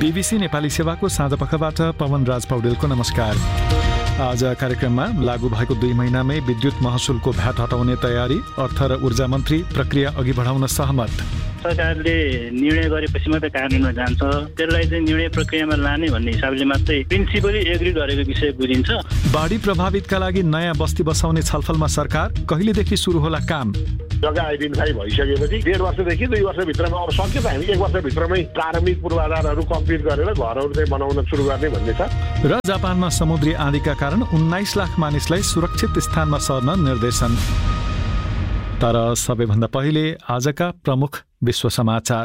BBC Nepali सेवाको साँझपखबाट पवन राज पौडेलको नमस्कार। आज कार्यक्रममा लागू भएको 2 महिनामै विद्युत महसुलको भ्याट हटाउने तयारी, अर्थ र ऊर्जा मन्त्री प्रक्रिया अघि बढाउन सहमत। सरकारले निर्णय गरेपछि मात्रै कार्यान्वयनमा जान्छ, त्यसलाई चाहिँ निर्णय प्रक्रियामा लाने भन्ने हिसाबले मात्रै प्रिन्सिपली एग्री गरेको विषय बुझिन्छ। बाढी प्रभावितका लागि नयाँ बस्ती बसाउने छलफलमा सरकार, कहिलेदेखि सुरु होला काम? जग्गा आइडेन्टिफाई भइसकेपछि 1.5 वर्षदेखि 2 वर्षभित्रमा अब सक्यो त हामी 1 वर्षभित्रमै प्रारम्भिक पूर्वाधारहरू कम्प्लिट गरेर घरहरू चाहिँ बनाउन सुरु गर्ने भन्ने छ। र जापानमा समुद्री आँधीका कारण 19 लाख मानिसलाई सुरक्षित स्थानमा सर्न निर्देशन। तर सबैभन्दा पहिले आजका प्रमुख विश्व समाचार।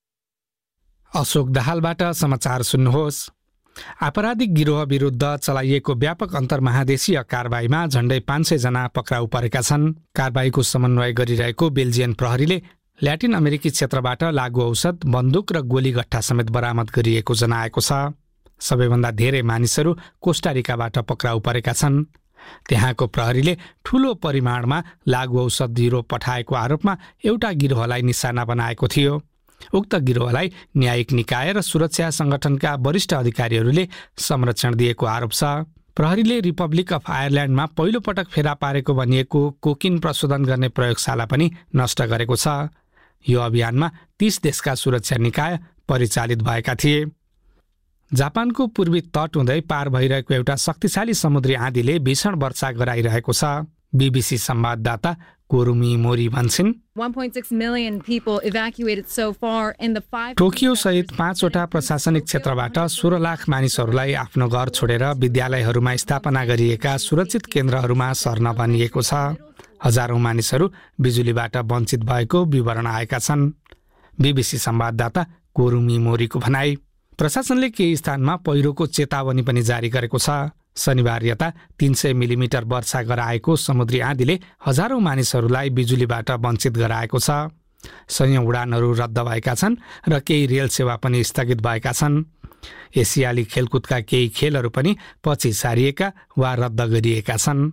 अशोक दाहालबाट समाचार सुन्नुहोस्। आपराधिक गिरोह विरुद्ध चलाइएको व्यापक अन्तर्महादेशीय कारबाहीमा झण्डै 500 जना पक्राउ परेका छन्। कारबाहीको समन्वय गरिरहेको बेल्जियन प्रहरीले ल्याटिन अमेरिकी क्षेत्रबाट लागु औषध, बन्दुक र गोलीगट्टा समेत बरामद गरिएको जनाएको छ। सबैभन्दा धेरै मानिसहरू कोस्टारिकाबाट पक्राउ परेका छन्। त्यहाँको प्रहरीले ठूलो परिमाणमा लागु औषध युरोप पठाएको आरोपमा एउटा गिरोहलाई निशाना बनाएको थियो। उक्त गिरोहलाई न्यायिक निकाय र सुरक्षा संगठनका वरिष्ठ अधिकारीहरूले संरक्षण दिएको आरोप छ। प्रहरीले रिपब्लिक अफ आयरल्यान्डमा पहिलो पटक फेला पारेको भनिएको कोकिन प्रशोधन गर्ने प्रयोगशाला पनि नष्ट गरेको छ। यो अभियानमा 30 देशका सुरक्षा निकाय परिचालित भएका थिए। जापानको पूर्वी तट हुँदै पार भइरहेको एउटा शक्तिशाली समुद्री आँधीले भीषण वर्षा गराइरहेको छ। बीबीसी संवाददाता कोरुमी मोरी भन्छन्, 1.6 million people evacuated so far in the 5 Tokyo सहित 5वटा प्रशासनिक क्षेत्रबाट 16 लाख मानिसहरूलाई आफ्नो घर छोडेर विद्यालयहरूमा स्थापना गरिएका सुरक्षित केन्द्रहरूमा सर्न भनिएको छ। हजारौं मानिसहरू बिजुलीबाट वञ्चित भएको विवरण आएका छन्। बीबीसी संवाददाता कोरुमी मोरीको भनाई, प्रशासनले केही स्थानमा पहिरोको चेतावनी पनि जारी गरेको छ। शनिबार यता 300 मिलिमिटर वर्षा गराएको समुद्री आँधीले हजारौं मानिसहरूलाई बिजुलीबाट वञ्चित गराएको छ। सयौं उडानहरू रद्द भएका छन् र केही रेल सेवा पनि स्थगित भएका छन्। एसियाली खेलकुदका केही खेलहरू पनि पछि सारिएका वा रद्द गरिएका छन्।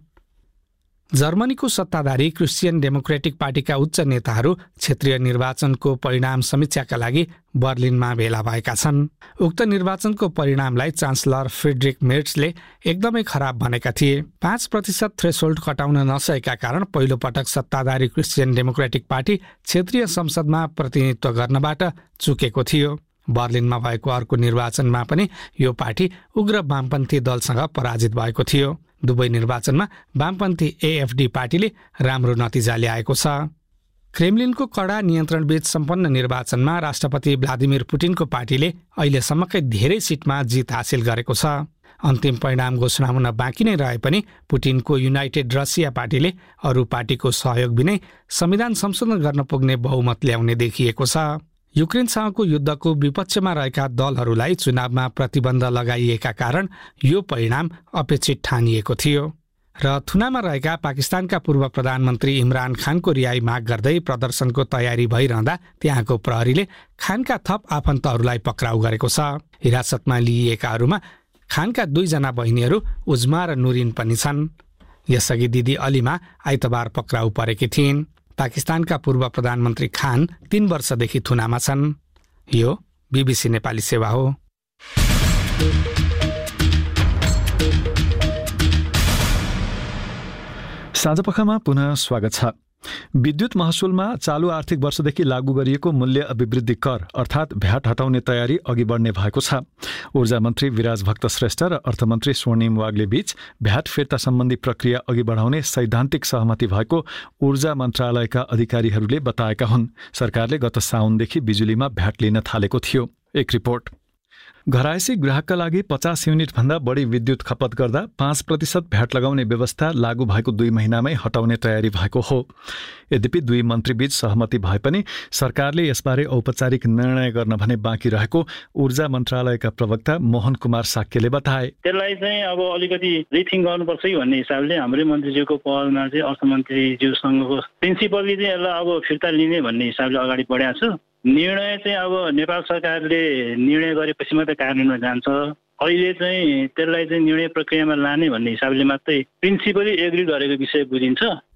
जर्मनीको सत्ताधारी क्रिस्चियन डेमोक्रेटिक पार्टीका उच्च नेताहरू क्षेत्रीय निर्वाचनको परिणाम समीक्षाका लागि बर्लिनमा भेला भएका छन्। उक्त निर्वाचनको परिणामलाई चान्सलर फ्रेडरिक मेर्ट्सले एकदमै खराब भनेका थिए। 5% थ्रेसोल्ड कटाउन नसकेका कारण पहिलो पटक सत्ताधारी क्रिस्चियन डेमोक्रेटिक पार्टी क्षेत्रीय संसदमा प्रतिनिधित्व गर्नबाट चुकेको थियो। बर्लिनमा भएको अर्को निर्वाचनमा पनि यो पार्टी उग्र वामपन्थी दलसँग पराजित भएको थियो। दुवै निर्वाचनमा वामपन्थी एएफडी पार्टीले राम्रो नतिजा ल्याएको छ। क्रेमलिनको कडा नियन्त्रणबीच सम्पन्न निर्वाचनमा राष्ट्रपति भ्लादिमिर पुटिनको पार्टीले अहिलेसम्मकै धेरै सिटमा जित हासिल गरेको छ। अन्तिम परिणाम घोषणा हुन बाँकी नै रहे पनि पुटिनको युनाइटेड रसिया पार्टीले अरू पार्टीको सहयोग बिनै संविधान संशोधन गर्न पुग्ने बहुमत ल्याउने देखिएको छ। युक्रेनसँगको युद्धको विपक्षमा रहेका दलहरूलाई चुनावमा प्रतिबन्ध लगाइएका कारण यो परिणाम अपेक्षित ठानिएको थियो। र थुनामा रहेका पाकिस्तानका पूर्व प्रधानमन्त्री इमरान खानको रिहाई माग गर्दै प्रदर्शनको तयारी भइरहँदा त्यहाँको प्रहरीले खानका थप आफन्तहरूलाई पक्राउ गरेको छ। हिरासतमा लिइएकाहरूमा खानका 2 जना बहिनीहरू उज्मा र नुरिन पनि छन्। यसअघि दिदी अलिमा आइतबार पक्राउ परेकी थिइन्। पाकिस्तानका पूर्व प्रधानमन्त्री खान 3 वर्षदेखि थुनामा छन्। यो बीबीसी नेपाली सेवा हो। साँझपखमा पुनः स्वागत छ। विद्युत महसुलमा चालू आर्थिक वर्षदेखि लागू गरिएको मूल्य अभिवृद्धि कर अर्थात् भ्याट हटाउने तयारी अघि बढ्ने भएको छ। ऊर्जा मन्त्री विराज भक्त श्रेष्ठ र अर्थमन्त्री स्वर्णिम वाग्ले बीच भ्याट फिर्ता सम्बन्धी प्रक्रिया अघि बढाउने सैद्धान्तिक सहमति भएको ऊर्जा मन्त्रालयका अधिकारीहरूले बताएका हुन्। सरकारले गत साउनदेखि बिजुलीमा भ्याट लिन थालेको थियो। एक रिपोर्ट। घरायसी ग्राहकका लागि 50 युनिटभन्दा बढी विद्युत खपत गर्दा 5% भ्याट लगाउने व्यवस्था लागू भएको 2 महिनामै हटाउने तयारी भएको हो। यद्यपि 2 मन्त्रीबीच सहमति भए पनि सरकारले यसबारे औपचारिक निर्णय गर्न भने बाँकी रहेको ऊर्जा मन्त्रालयका प्रवक्ता मोहन कुमार साक्यले बताए। त्यसलाई चाहिँ अब अलिकति रिथिङ गर्नुपर्छ भन्ने हिसाबले हाम्रै मन्त्रीज्यूको पहलमा चाहिँ अर्थमन्त्रीज्यूसँगको प्रिन्सिपली चाहिँ यसलाई अब फिर्ता लिने भन्ने हिसाबले अगाडि बढाएको छ। निर्णय चाहिँ अब नेपाल सरकारले निर्णय गरेपछि मात्रै कार्यान्वयनमा जान्छ। अहिले चाहिँ त्यसलाई चाहिँ निर्णय प्रक्रियामा लाने भन्ने हिसाबले मात्रै प्रिन्सिपली एग्री गरेको विषय बुझिन्छ।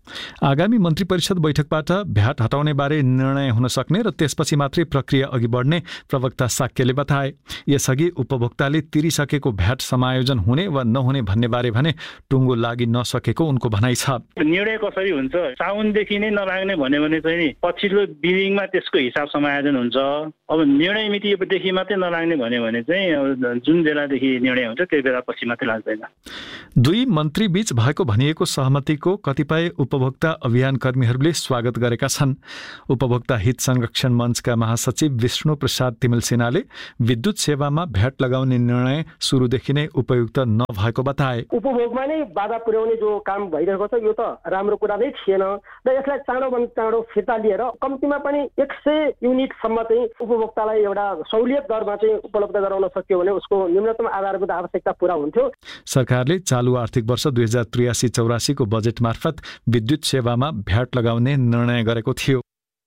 आगामी मन्त्री परिषद बैठकबाट भ्याट हटाउने बारे निर्णय हुन सक्ने र त्यसपछि मात्रै प्रक्रिया अघि बढ्ने प्रवक्ता साक्यले बताए। यसअघि उपभोक्ताले तिरिसकेको भ्याट समायोजन हुने वा नहुने भन्ने बारे भने टुङ्गो लागि नसकेको उनको भनाइ छ। निर्णय कसरी हुन्छ, साउनदेखि नै नलाग्ने भन्यो भने चाहिँ नि पछिल्लो बिलिङमा त्यसको हिसाब समायोजन हुन्छ। अब निर्णय मितिदेखि मात्रै नलाग्ने भन्यो भने चाहिँ जुन बेलादेखि निर्णय हुन्छ त्यो बेला पछि मात्रै लाग्दैन। दुई मन्त्री बीच भएको भनिएको सहमतिको कतिपय उपभोक्ता अभियान कर्मीहरूले स्वागत गरेका छन्। उपभोक्ता हित संरक्षण मञ्चका महासचिव विष्णु प्रसाद तिमिल सेनाले विद्युत सेवामा भ्याट लगाउने निर्णय सुरुदेखि नै उपयुक्त नभएको बताए। उपभोगमा नै बाधा पुर्याउने जो काम भइरहेको छ यो त राम्रो कुरा नै थिएन र यसलाई चाँडोभन्दा चाँडो फिर्ता लिएर कम्तीमा पनि 100 युनिटसम्म चाहिँ उपभोक्तालाई एउटा सहुलियत दरमा चाहिँ उपलब्ध गराउन सक्यो भने उसको न्यूनतम आधारभूत आवश्यकता पूरा हुन्थ्यो। सरकारले चालु आर्थिक वर्ष 2083-84 को बजेट मार्फत विद्युत सेवामा भ्याट लगाउने निर्णय गरेको थियो।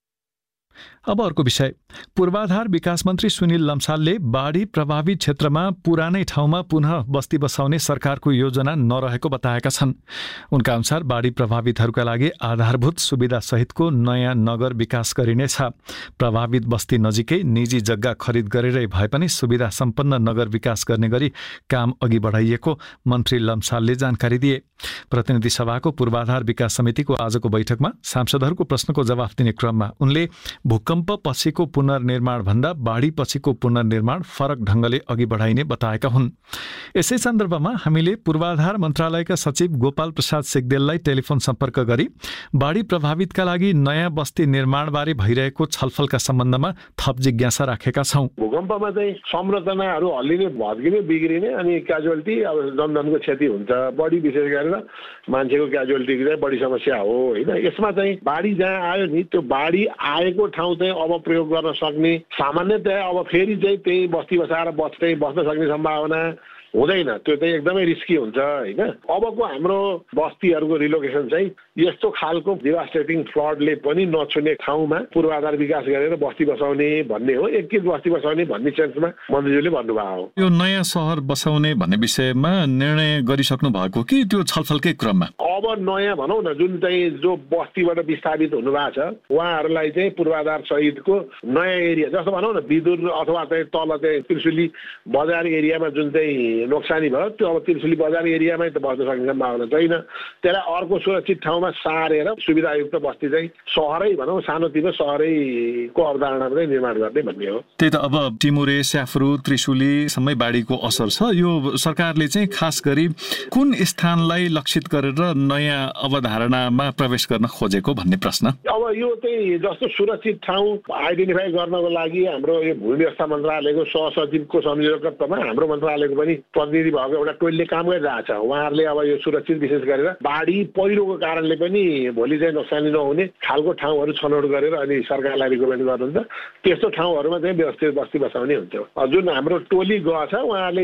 अब अर्को विषय, पूर्वाधार विकास मन्त्री सुनिल लम्सालले बाढी प्रभावित क्षेत्रमा पुरानै ठाउँमा पुनः बस्ती बसाउने सरकारको योजना नरहेको बताएका छन्। उनका अनुसार बाढी प्रभावितहरूका लागि आधारभूत सुविधा सहितको नयाँ नगर विकास गरिनेछ। प्रभावित बस्ती नजिकै निजी जग्गा खरिद गरेरै भए पनि सुविधा सम्पन्न नगर विकास गर्ने गरी काम अघि बढाइएको मन्त्री लम्सालले जानकारी दिए। प्रतिनिधि सभाको पूर्वाधार विकास समितिको आजको बैठकमा सांसदहरूको प्रश्नको जवाफ दिने क्रममा उनले भूकम्प पछिको पुनर्निर्माण भन्दा बाढी पछिको पुनर्निर्माण फरक ढंगले अघि बढाइने बताएका हुन्। यसै सन्दर्भमा हामीले पूर्वाधार मन्त्रालयका सचिव गोपाल प्रसाद सेगदेललाई टेलिफोन सम्पर्क गरी बाढी प्रभावितका लागि नयाँ बस्ती निर्माणबारे भइरहेको छलफलका सम्बन्धमा थप जिज्ञासा राखेका छौं। भूकम्पमा चाहिँ संरचनाहरू हल्लिने, भत्किने, बिग्रिने अनि क्याजुअलिटी अब जनधनको क्षति हुन्छ। बढी विशेष गरेर मान्छेको क्याजुअलिटी चाहिँ बढी समस्या हो हैन। यसमा चाहिँ बाढी जहाँ आयो नि त्यो बाढी आएको ठाउँ चाहिँ अब प्रयोग गर्न सक्ने सामान्यतया अब फेरि चाहिँ त्यही बस्ती बसाएर बस्न सक्ने सम्भावना हुँदैन। त्यो चाहिँ एकदमै रिस्की हुन्छ हैन। अबको हाम्रो बस्तीहरूको रिलोकेसन चाहिँ यस्तो खालको डिभास्टेटिङ फ्लडले पनि नछुने ठाउँमा पूर्वाधार विकास गरेर बस्ती बसाउने भन्ने हो। एकीकृत बस्ती बसाउने भन्ने सेन्समा मन्त्रीज्यूले भन्नुभएको हो। यो नयाँ सहर बसाउने भन्ने विषयमा निर्णय गरिसक्नु भएको कि त्यो छलफलकै क्रममा? अब नयाँ भनौँ न जुन चाहिँ जो बस्तीबाट विस्थापित हुनुभएको छ उहाँहरूलाई चाहिँ पूर्वाधार सहितको नयाँ एरिया जस्तो भनौँ न विदुर अथवा चाहिँ तल चाहिँ त्रिशुली बजार एरियामा जुन चाहिँ नोक्सानी भयो त्यो अब त्रिशुली बजार एरियामै त बस्न सक्ने सम्भावना छैन। त्यसलाई अर्को सुरक्षित ठाउँमा सारेर सुविधायुक्त बस्ती चाहिँ सहरै भनौँ सानोतिनो सहरैको अवधारणामा चाहिँ निर्माण गर्ने भन्ने हो। त्यही त अब टिमुरे, स्याफ्रू, त्रिशुली सम्मै बाढीको असर छ। यो सरकारले चाहिँ खास गरी कुन स्थानलाई लक्षित गरेर नयाँ अवधारणामा प्रवेश गर्न खोजेको भन्ने प्रश्न। अब यो चाहिँ जस्तो सुरक्षित ठाउँ आइडेन्टिफाई गर्नको लागि हाम्रो यो भूमि व्यवस्था मन्त्रालयको सहसचिवको संयोजकत्वमा हाम्रो मन्त्रालयको पनि प्रतिनिधि भएको एउटा टोलीले काम गरिरहेको छ। उहाँहरूले अब यो सुरक्षित विशेष गरेर बाढी पहिरोको कारणले पनि भोलि चाहिँ नोक्सानी नहुने खालको ठाउँहरू छनौट गरेर अनि सरकारलाई रिकमेन्ड गर्नुहुन्छ। त्यस्तो ठाउँहरूमा चाहिँ व्यवस्थित बस्ती बसाउने हुन्छ। जुन हाम्रो टोली गएको छ उहाँहरूले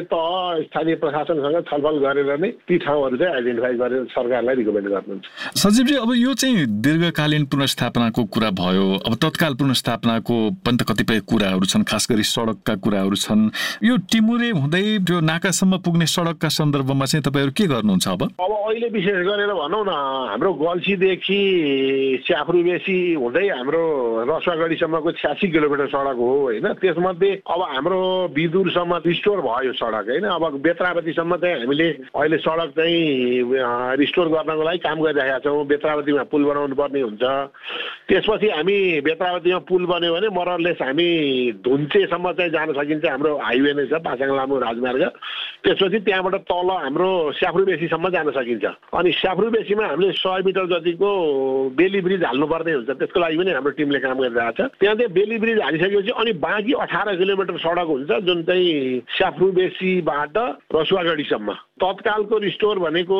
स्थानीय प्रशासनसँग छलफल गरेर नै ती ठाउँहरू चाहिँ आइडेन्टिफाई गरेर सरकारलाई रिकमेन्ड गर्नुहुन्छ। सचिवजी, अब यो चाहिँ दीर्घकालीन पुनर्स्थापनाको कुरा भयो। अब तत्काल पुनर्स्थापनाको पनि त कतिपय कुराहरू छन्, खास गरी सडकका कुराहरू छन्। यो टिमुरे हुँदै त्यो नाकासम्म पुग्ने सडकका सन्दर्भमा चाहिँ तपाईँहरू के गर्नुहुन्छ? अब अहिले विशेष गरेर भनौँ न हाम्रो गल्सीदेखि स्याफ्रुबेसी हुँदै हाम्रो रसुवागढीसम्मको 86 किलोमिटर सडक हो होइन। त्यसमध्ये अब हाम्रो बिदुरसम्म रिस्टोर भयो सडक होइन। अब बेत्रावतीसम्म चाहिँ हामीले अहिले सडक चाहिँ रिस्टोर गर्नको लागि काम गरिरहेका छौँ। बेत्रावतीमा पुल बनाउनु पर्ने हुन्छ। त्यसपछि हामी बेत्रावतीमा पुल बन्यो भने मरलेस हामी धुन्चेसम्म चाहिँ जान सकिन्छ। हाम्रो हाइवे नै छ पासाङ लामो राजमार्ग। त्यसपछि त्यहाँबाट तल हाम्रो स्याफ्रुबेसीसम्म जान सकिन्छ। अनि स्याफ्रुबेसीमा हामीले 100 मिटर जतिको बेली ब्रिज हाल्नुपर्ने हुन्छ। त्यसको लागि पनि हाम्रो टिमले काम गरिरहेको छ। त्यहाँ चाहिँ बेली ब्रिज हालिसकेपछि अनि बाँकी 18 किलोमिटर सडक हुन्छ जुन चाहिँ स्याफ्रुबेसीबाट रसुवागढीसम्म। तत्कालको रिस्टोर भनेको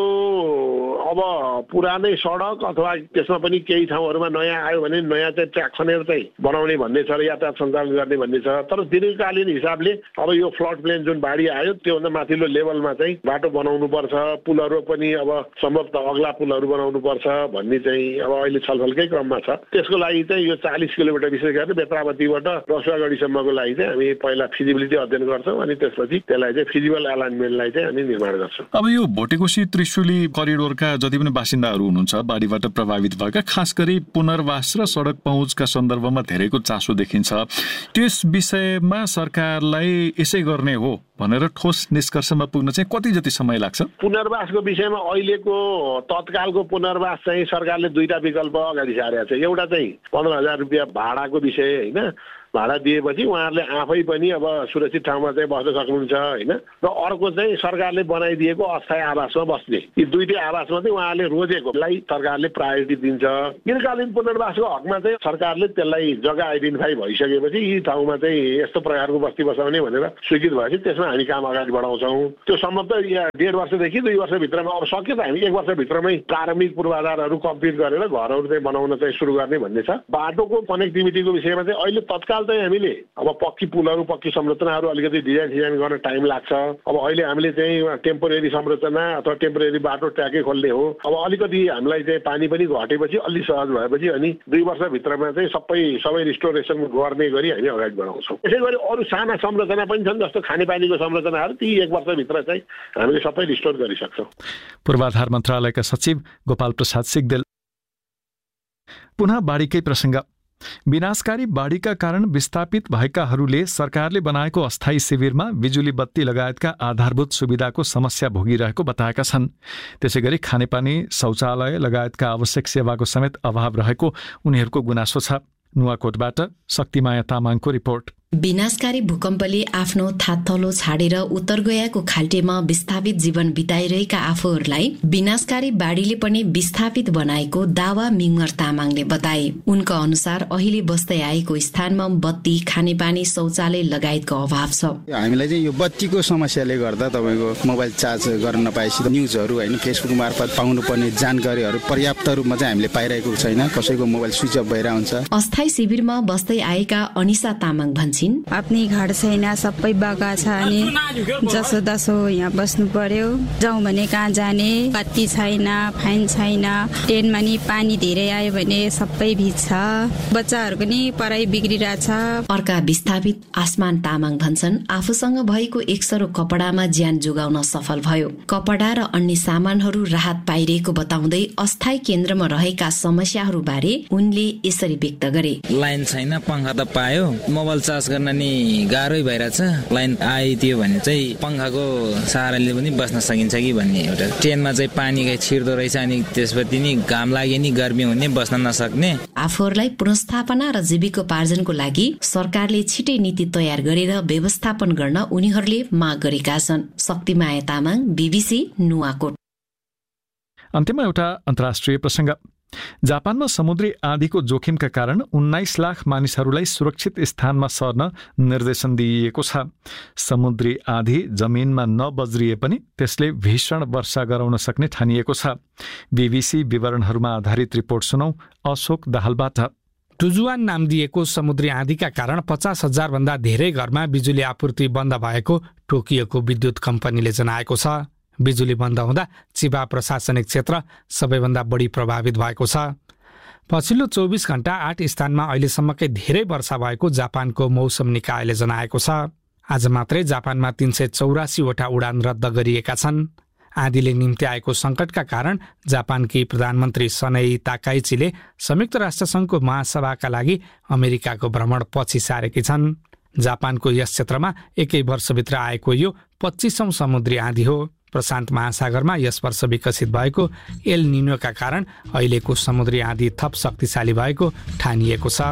अब पुरानै सडक अथवा त्यसमा पनि केही ठाउँहरूमा नयाँ आयो भने नयाँ चाहिँ ट्र्याक खनेर चाहिँ बनाउने भन्ने छ र यातायात सञ्चालन गर्ने भन्ने छ। तर दीर्घकालीन हिसाबले अब यो फ्लड प्लेन जुन बाढी आयो त्योभन्दा माथिल्लो लेभलमा चाहिँ बाटो बनाउनु पर्छ। पुलहरू पनि अब सम्भवतः अग्ला पुलहरू बनाउनु पर्छ भन्ने चाहिँ अब अहिले छलफलकै क्रममा छ। त्यसको लागि चाहिँ यो 40 किलोमिटर विशेष गरेर बेत्रावतीबाट रसुवागढीसम्मको लागि चाहिँ हामी पहिला फिजिबिलिटी अध्ययन गर्छौँ अनि त्यसपछि त्यसलाई चाहिँ फिजिबल एलाइनमेन्टलाई चाहिँ हामी निर्माण गर्छौँ। सक्छौँ। अब यो भोटेकोशी त्रिशुली करिडोरका जति पनि बासिन्दाहरू हुनुहुन्छ बाढीबाट प्रभावित भएका, खास गरी पुनर्वास र सडक पहुँचका सन्दर्भमा धेरैको चासो देखिन्छ। त्यस विषयमा सरकारलाई यसै गर्ने हो भनेर ठोस निष्कर्षमा पुग्न चाहिँ कति जति समय लाग्छ? पुनर्वासको विषयमा अहिलेको तत्कालको पुनर्वास चाहिँ सरकारले दुईटा विकल्प अगाडि सारेको छ। एउटा चाहिँ 15,000 रुपियाँ भाडाको विषय होइन, भाडा दिएपछि उहाँहरूले आफै पनि अब सुरक्षित ठाउँमा चाहिँ बस्न सक्नुहुन्छ होइन। र अर्को चाहिँ सरकारले बनाइदिएको अस्थायी आवासमा बस्ने। यी दुईटै आवासमा चाहिँ उहाँहरूले रोजेकोलाई सरकारले प्रायोरिटी दिन्छ। दीर्घकालीन पुनर्वासको हकमा चाहिँ सरकारले त्यसलाई जग्गा आइडेन्टिफाई भइसकेपछि यी ठाउँमा चाहिँ यस्तो प्रकारको बस्ती बसाउने भनेर स्वीकृत भएपछि त्यसमा हामी काम अगाडि बढाउँछौँ। त्यो सम्भवतः 1.5 वर्षदेखि 2 वर्षभित्रमा, अब सक्यो त हामी 1 वर्षभित्रमै प्रारम्भिक पूर्वाधारहरू कम्प्लिट गरेर घरहरू चाहिँ बनाउन चाहिँ सुरु गर्ने भन्ने छ। बाटोको कनेक्टिभिटीको विषयमा चाहिँ अहिले तत्काल चाहिँ हामीले अब पक्की पुलहरू, पक्की संरचनाहरू अलिकति डिजाइन गर्न टाइम लाग्छ। अब अहिले हामीले चाहिँ टेम्पोरेरी संरचना अथवा टेम्पोरेरी बाटो ट्र्याकै खोल्ने हो। अब अलिकति हामीलाई चाहिँ पानी पनि घटेपछि अलि सहज भएपछि अनि 2 वर्षभित्रमा चाहिँ सबै रिस्टोरेसन गर्ने गरी हामी अगाडि बढाउँछौँ। त्यसै गरी अरू साना संरचना पनि छन्, जस्तो खानेपानीको संरचनाहरू, ती 1 वर्षभित्र चाहिँ हामीले सबै रिस्टोर गरिसक्छौँ। पूर्वाधार मन्त्रालयका सचिव गोपाल प्रसाद सिग्देल। पुनः बाढीकै प्रसङ्ग। विनाशकारी बाढीका कारण विस्थापित भएकाहरूले सरकारले बनाएको अस्थायी शिविरमा बिजुली बत्ती लगायतका आधारभूत सुविधाको समस्या भोगिरहेको बताएका छन्। त्यसैगरी खानेपानी, शौचालय लगायतका आवश्यक सेवाको समेत अभाव रहेको उनीहरूको गुनासो छ। नुवाकोटबाट शक्तिमाया तामाङको रिपोर्ट। विनाशकारी भूकम्पले आफ्नो थातलो छाडेर उत्तर गयाको खाल्टेमा विस्थापित जीवन बिताइरहेका आफूहरूलाई विनाशकारी बाढीले पनि विस्थापित बनाएको दावा मिङ्गर तामाङले बताए। उनका अनुसार अहिले बस्दै आएको स्थानमा बत्ती, खानेपानी, शौचालय लगायतको अभाव छ। हामीलाई चाहिँ यो बत्तीको समस्याले गर्दा तपाईँको मोबाइल चार्ज गर्न नपाएपछि न्युजहरू होइन, फेसबुक मार्फत पाउनुपर्ने जानकारीहरू पर्याप्त रूपमा चाहिँ हामीले पाइरहेको छैन। कसैको मोबाइल स्विच अफ भएर हुन्छ। अस्थायी शिविरमा बस्दै आएका अनिसा तामाङ भन्छन्, आफ्नै घर छैन, सबै बगा छ अनि जसो तसो यहाँ बस्नु पर्यो। जाउँ भने कहाँ जाने, बत्ती छैन, फाइन छैन, ट्रेनमा नि पानी धेरै आयो भने सबै भिज्छ, बच्चाहरूको नि पढाइ बिग्रिरहेछ। अर्का विस्थापित आसमान तामाङ भन्छन्, आफूसँग भएको एकसरो कपडामा ज्यान जोगाउन सफल भयो। कपडा र अन्य सामानहरू राहत पाइरहेको बताउँदै अस्थायी केन्द्रमा रहेका समस्याहरू बारे उनले यसरी व्यक्त गरे। लाइन छैन, पंखा त पायो, मोबाइल चार्ज गर्न नि गाह्रै भइरहेछ। लाइन आइदियो भने चाहिँ पंखाको सहाराले पनि बस्न सकिन्छ कि भन्ने एउटा। ट्रेनमा चाहिँ पानी छिर्दो रहेछ अनि त्यसपछि नि घाम लाग्यो नि गर्मी हुने, बस्न नसक्ने। आफूहरूलाई पुनर्स्थापना र जीविकोपार्जनको लागि सरकारले छिटै नीति तयार गरेर व्यवस्थापन गर्न उनीहरूले माग गरेका छन्। शक्तिमाया तामाङ, BBC नुवाकोट। अन्त्यमा एउटा अन्तर्राष्ट्रिय प्रसङ्ग। जापानमा समुद्री आँधीको जोखिमका कारण 19 लाख मानिसहरूलाई सुरक्षित स्थानमा सर्न निर्देशन दिइएको छ। समुद्री आँधी जमिनमा नबज्रिए पनि त्यसले भीषण वर्षा गराउन सक्ने ठानिएको छ। BBC विवरणहरूमा आधारित रिपोर्ट सुनौ अशोक दाहालबाट। टुजुआन नाम दिएको समुद्री आँधीका कारण 50,000 भन्दा धेरै घरमा बिजुली आपूर्ति बन्द भएको टोकियोको विद्युत कम्पनीले जनाएको छ। बिजुली बन्द हुँदा चिबा प्रशासनिक क्षेत्र सबैभन्दा बढी प्रभावित भएको छ। पछिल्लो 24 घण्टा 8 स्थानमा अहिलेसम्मकै धेरै वर्षा भएको जापानको मौसम निकायले जनाएको छ। आज मात्रै जापानमा 384 वटा उडान रद्द गरिएका छन्। आँधीले निम्ति आएको सङ्कटका कारण जापानकी प्रधानमन्त्री सनै ताकाइचीले संयुक्त राष्ट्रसङ्घको महासभाका लागि अमेरिकाको भ्रमण पछि सारेकी छन्। जापानको यस क्षेत्रमा एकै वर्षभित्र आएको यो 25औं समुद्री आँधी हो। प्रशान्त महासागरमा यस वर्ष विकसित भएको एल निनोका कारण अहिलेको समुद्री आँधी थप शक्तिशाली भएको ठानिएको छ।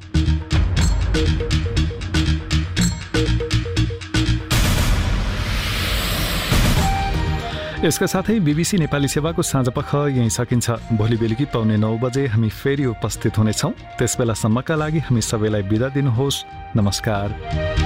यसका साथै BBC नेपाली सेवाको साँझपख यहीँ सकिन्छ। भोलि बेलुकी 9:15 बजे हामी फेरि उपस्थित हुनेछौँ। त्यसबेलासम्मका लागि हामी सबैलाई बिदा दिनुहोस्। नमस्कार।